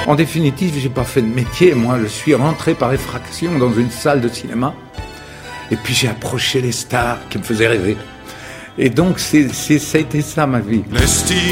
En définitive, j'ai pas fait de métier, moi, je suis rentré par effraction dans une salle de cinéma, et puis j'ai approché les stars qui me faisaient rêver. Et donc, ça a été ça ma vie.